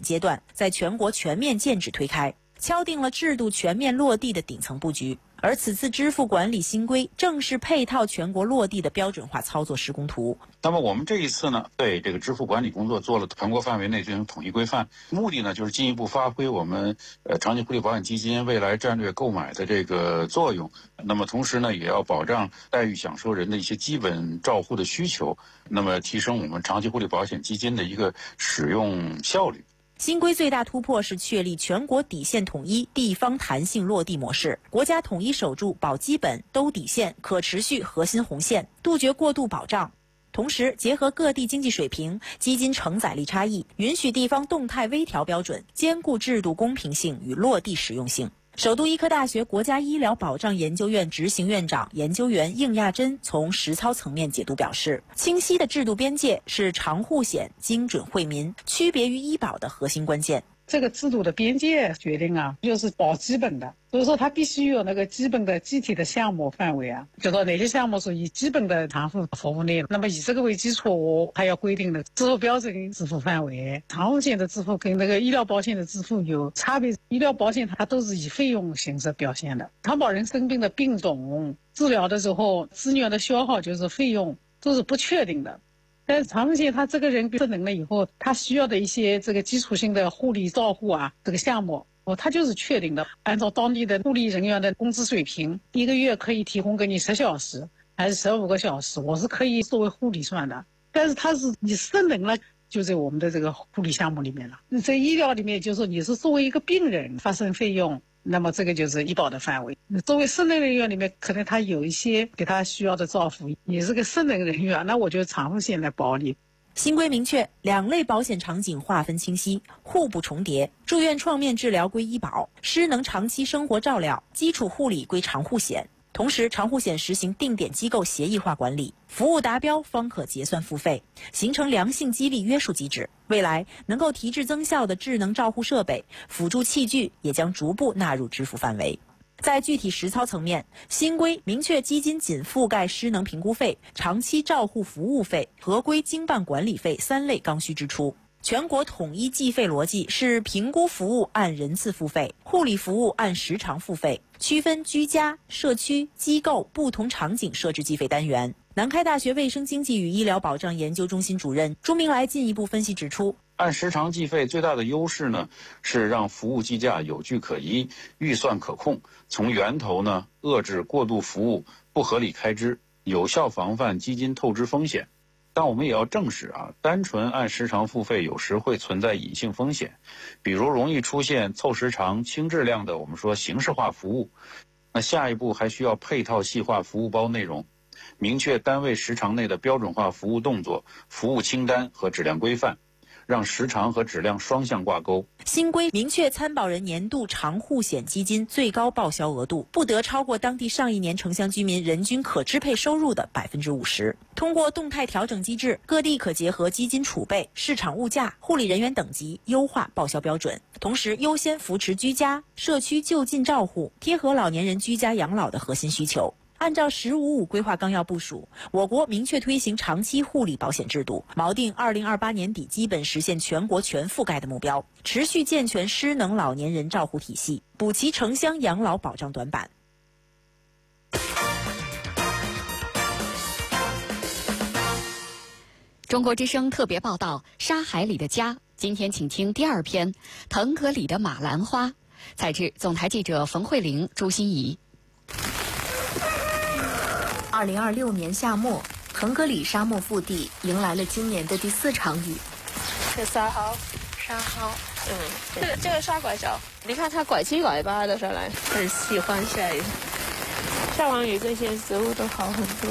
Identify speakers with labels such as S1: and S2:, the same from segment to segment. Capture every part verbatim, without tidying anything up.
S1: 阶段，在全国全面建制推开，敲定了制度全面落地的顶层布局。而此次支付管理新规正是配套全国落地的标准化操作施工图。
S2: 那么我们这一次呢，对这个支付管理工作做了全国范围内进行统一规范，目的呢就是进一步发挥我们呃长期护理保险基金未来战略购买的这个作用。那么同时呢，也要保障待遇享受人的一些基本照护的需求，那么提升我们长期护理保险基金的一个使用效率。
S1: 新规最大突破是确立全国底线统一、地方弹性落地模式，国家统一守住保基本、兜底线、可持续核心红线，杜绝过度保障。同时，结合各地经济水平、基金承载力差异，允许地方动态微调标准，兼顾制度公平性与落地实用性。首都医科大学国家医疗保障研究院执行院长、研究员应亚珍从实操层面解读表示，清晰的制度边界是长护险精准惠民、区别于医保的核心关键。
S3: 这个制度的边界决定啊，就是保基本的，所以说它必须有那个基本的具体的项目范围啊，就说哪些项目属于基本的长护服务内，那么以这个为基础，还要规定的支付标准跟支付范围。长护险的支付跟那个医疗保险的支付有差别，医疗保险它都是以费用形式表现的，长保人生病的病种、治疗的时候资源的消耗就是费用都是不确定的。但是长护险他这个人失能了以后，他需要的一些这个基础性的护理照护啊，这个项目哦，它就是确定的，按照当地的护理人员的工资水平，一个月可以提供给你十小时还是十五个小时，我是可以作为护理算的。但是它是你失能了，就在我们的这个护理项目里面了。在医疗里面，就是说你是作为一个病人发生费用，那么这个就是医保的范围。作为失能人员里面，可能他有一些给他需要的照顾，你是个失能人员，那我就长护险来保你。
S1: 新规明确，两类保险场景划分清晰，互不重叠。住院创面治疗归医保，失能长期生活照料、基础护理归长护险。同时，长护险实行定点机构协议化管理，服务达标方可结算付费，形成良性激励约束机制。未来能够提质增效的智能照护设备、辅助器具也将逐步纳入支付范围。在具体实操层面，新规明确基金仅覆盖失能评估费、长期照护服务费、合规经办管理费三类刚需支出。全国统一计费逻辑是评估服务按人次付费，护理服务按时长付费，区分居家、社区、机构不同场景设置计费单元。南开大学卫生经济与医疗保障研究中心主任朱明来进一步分析指出，
S2: 按时长计费最大的优势呢，是让服务计价有据可依，预算可控，从源头呢遏制过度服务、不合理开支，有效防范基金透支风险。但我们也要正视啊，单纯按时长付费有时会存在隐性风险，比如容易出现凑时长、轻质量的我们说形式化服务。那下一步还需要配套细化服务包内容，明确单位时长内的标准化服务动作、服务清单和质量规范，让时长和质量双向挂钩。
S1: 新规明确参保人年度长护险基金最高报销额度不得超过当地上一年城乡居民人均可支配收入的百分之五十。通过动态调整机制，各地可结合基金储备、市场物价、护理人员等级，优化报销标准。同时，优先扶持居家、社区就近照护，贴合老年人居家养老的核心需求。按照“十五五”规划纲要部署，我国明确推行长期护理保险制度，锚定二零二八年底基本实现全国全覆盖的目标，持续健全失能老年人照护体系，补齐城乡养老保障短板。
S4: 中国之声特别报道《沙海里的家》，今天请听第二篇《腾格里的马兰花》，采制总台记者冯慧玲、朱欣怡。
S5: 二零二六年夏末，腾格里沙漠腹地迎来了今年的第四场雨。
S6: 这沙蒿，沙蒿，嗯，这个这个沙拐角，你看它拐七拐八的下来，很喜欢下雨。下完雨，这些植物都好很多。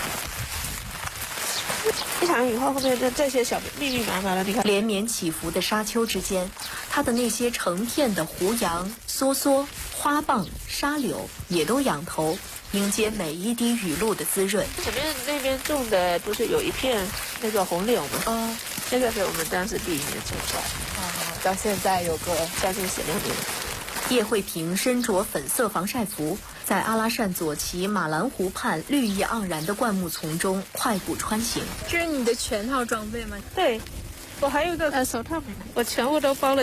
S6: 一场雨后，后面的这些小密密麻麻的，你看，
S5: 连绵起伏的沙丘之间，它的那些成片的胡杨、梭梭、花蚌、沙柳也都仰头，迎接每一滴雨露的滋润。
S6: 前面那边种的不是有一片那个红柳吗？嗯，这个是我们当时第一年种出来的，啊，到现在有个将近十六年。
S5: 叶慧萍身着粉色防晒服，在阿拉善左旗马兰湖畔绿意盎然的灌木丛中快步穿行。
S7: 这是你的全套装备吗？
S6: 对，我还有一个呃手套，我全部都包了。